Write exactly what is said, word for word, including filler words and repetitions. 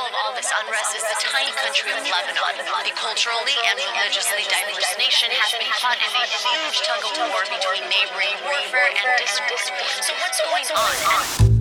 of all this unrest is the tiny country of Lebanon. The culturally and religiously diverse nation has been caught in a huge tug of war between neighboring warfare and discord. So what's going on?